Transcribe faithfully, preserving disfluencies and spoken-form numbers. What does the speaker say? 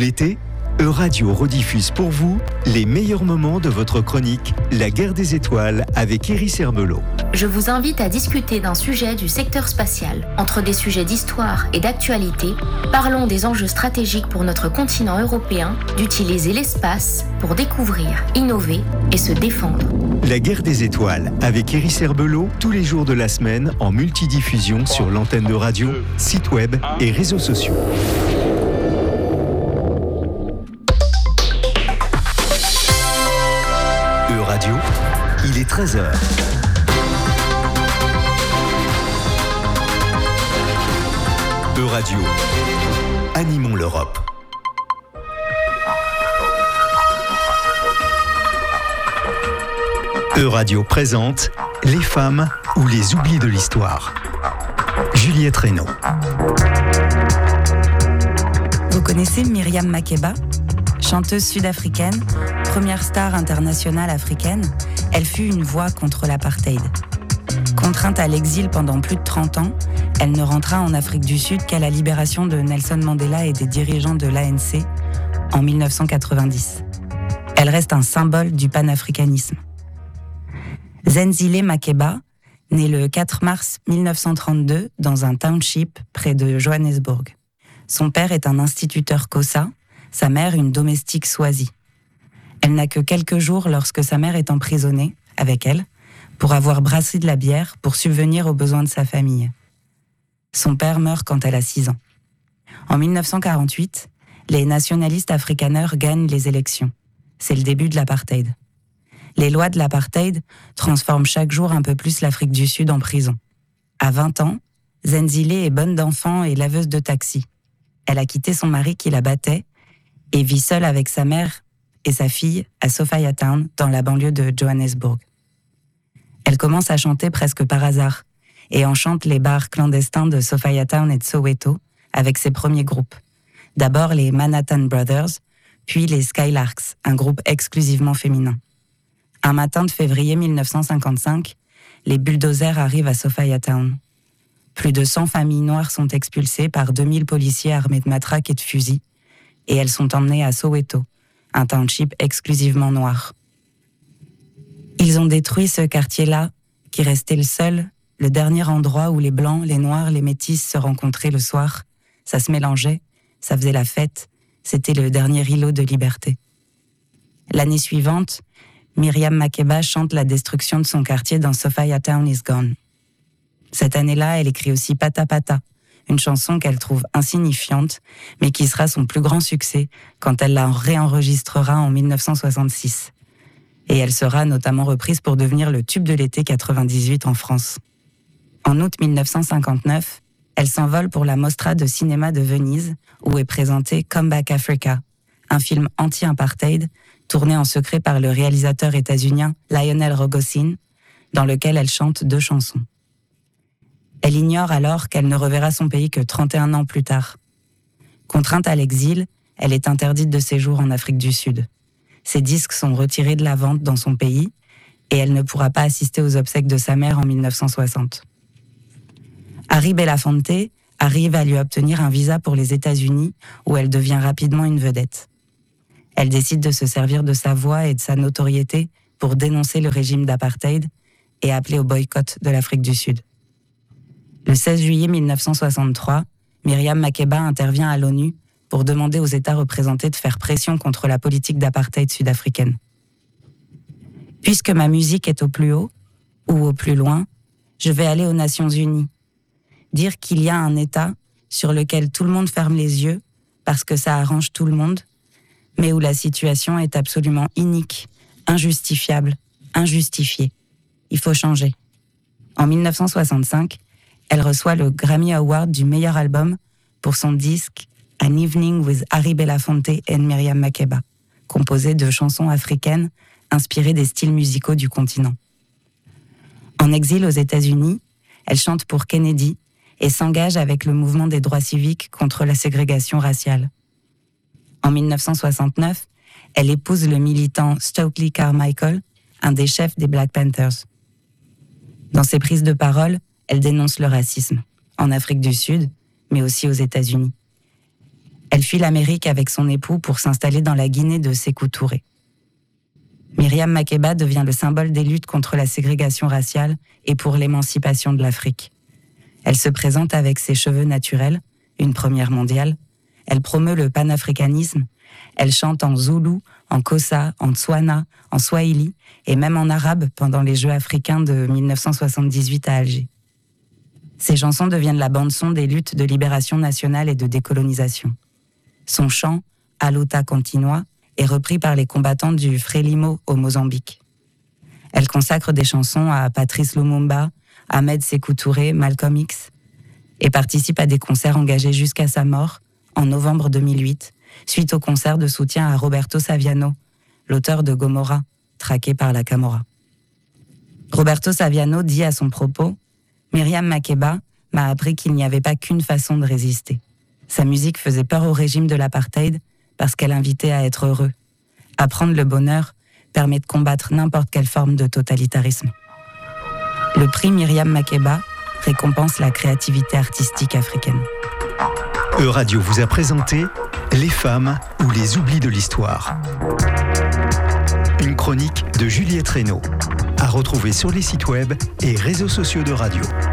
l'été, Euradio rediffuse pour vous les meilleurs moments de votre chronique La Guerre des Étoiles avec Iris Herbelot. Je vous invite à discuter d'un sujet du secteur spatial. Entre des sujets d'histoire et d'actualité, parlons des enjeux stratégiques pour notre continent européen d'utiliser l'espace pour découvrir, innover et se défendre. La Guerre des Étoiles avec Iris Herbelot tous les jours de la semaine en multidiffusion sur l'antenne de radio, site web et réseaux sociaux. Euradio, il est treize heures. Euradio, animons l'Europe. Euradio présente Les femmes ou les oublis de l'histoire. Juliette Reynaud. Vous connaissez Myriam Makeba ? Chanteuse sud-africaine, première star internationale africaine, elle fut une voix contre l'apartheid. Contrainte à l'exil pendant plus de trente ans, elle ne rentra en Afrique du Sud qu'à la libération de Nelson Mandela et des dirigeants de l'A N C en dix-neuf cent quatre-vingt-dix. Elle reste un symbole du panafricanisme. Zenzile Makeba, née le quatre mars dix-neuf cent trente-deux dans un township près de Johannesburg. Son père est un instituteur Xhosa, sa mère une domestique Swazi. Elle n'a que quelques jours lorsque sa mère est emprisonnée, avec elle, pour avoir brassé de la bière pour subvenir aux besoins de sa famille. Son père meurt quand elle a six ans. En dix-neuf cent quarante-huit, les nationalistes afrikaners gagnent les élections. C'est le début de l'apartheid. Les lois de l'apartheid transforment chaque jour un peu plus l'Afrique du Sud en prison. À vingt ans, Zenzile est bonne d'enfants et laveuse de taxi. Elle a quitté son mari qui la battait et vit seule avec sa mère et sa fille à Sophiatown, dans la banlieue de Johannesburg. Elle commence à chanter presque par hasard et enchante les bars clandestins de Sophiatown et de Soweto avec ses premiers groupes. D'abord les Manhattan Brothers, puis les Skylarks, un groupe exclusivement féminin. Un matin de février dix-neuf cent cinquante-cinq, les bulldozers arrivent à Sophiatown. Plus de cent familles noires sont expulsées par deux mille policiers armés de matraques et de fusils, et elles sont emmenées à Soweto, un township exclusivement noir. Ils ont détruit ce quartier-là, qui restait le seul, le dernier endroit où les blancs, les noirs, les métis se rencontraient le soir. Ça se mélangeait, ça faisait la fête, c'était le dernier îlot de liberté. L'année suivante, Myriam Makeba chante la destruction de son quartier dans Sophiatown is Gone. Cette année-là, elle écrit aussi Pata Pata, une chanson qu'elle trouve insignifiante, mais qui sera son plus grand succès quand elle la réenregistrera en dix-neuf cent soixante-six. Et elle sera notamment reprise pour devenir le tube de l'été quatre-vingt-dix-huit en France. En août dix-neuf cent cinquante-neuf, elle s'envole pour la Mostra de cinéma de Venise, où est présenté Come Back Africa, un film anti-apartheid tourné en secret par le réalisateur états-unien Lionel Rogosin, dans lequel elle chante deux chansons. Elle ignore alors qu'elle ne reverra son pays que trente et un ans plus tard. Contrainte à l'exil, elle est interdite de séjour en Afrique du Sud. Ses disques sont retirés de la vente dans son pays et elle ne pourra pas assister aux obsèques de sa mère en dix-neuf cent soixante. Harry Belafonte arrive à lui obtenir un visa pour les États-Unis où elle devient rapidement une vedette. Elle décide de se servir de sa voix et de sa notoriété pour dénoncer le régime d'apartheid et appeler au boycott de l'Afrique du Sud. Le seize juillet dix-neuf cent soixante-trois, Myriam Makeba intervient à l'ONU pour demander aux États représentés de faire pression contre la politique d'apartheid sud-africaine. Puisque ma musique est au plus haut, ou au plus loin, je vais aller aux Nations Unies. Dire qu'il y a un État sur lequel tout le monde ferme les yeux parce que ça arrange tout le monde, mais où la situation est absolument inique, injustifiable, injustifiée. Il faut changer. En dix-neuf cent soixante-cinq, elle reçoit le Grammy Award du meilleur album pour son disque An Evening with Harry Belafonte and Myriam Makeba, composé de chansons africaines inspirées des styles musicaux du continent. En exil aux États-Unis, elle chante pour Kennedy et s'engage avec le mouvement des droits civiques contre la ségrégation raciale. En dix-neuf cent soixante-neuf, elle épouse le militant Stokely Carmichael, un des chefs des Black Panthers. Dans ses prises de parole, elle dénonce le racisme, en Afrique du Sud, mais aussi aux États-Unis. Elle Elle fuit l'Amérique avec son époux pour s'installer dans la Guinée de Sékou Touré. Myriam Makeba devient le symbole des luttes contre la ségrégation raciale et pour l'émancipation de l'Afrique. Elle se présente avec ses cheveux naturels, une première mondiale. Elle promeut le panafricanisme. Elle chante en zoulou, en kossa, en tswana, en swahili et même en arabe pendant les Jeux africains de dix-neuf cent soixante-dix-huit à Alger. Ses chansons deviennent la bande-son des luttes de libération nationale et de décolonisation. Son chant, A Luta Continua, est repris par les combattants du Frélimo au Mozambique. Elle consacre des chansons à Patrice Lumumba, Ahmed Sékou Touré, Malcolm X, et participe à des concerts engagés jusqu'à sa mort, en novembre deux mille huit, suite au concert de soutien à Roberto Saviano, l'auteur de Gomorrah, traqué par la Camorra. Roberto Saviano dit à son propos « Myriam Makeba m'a appris qu'il n'y avait pas qu'une façon de résister. Sa musique faisait peur au régime de l'apartheid parce qu'elle invitait à être heureux. Apprendre le bonheur permet de combattre n'importe quelle forme de totalitarisme. » Le prix Myriam Makeba récompense la créativité artistique africaine. E-Radio vous a présenté Les femmes ou les oublis de l'histoire. Une chronique de Juliette Reynaud, à retrouver sur les sites web et réseaux sociaux de radio.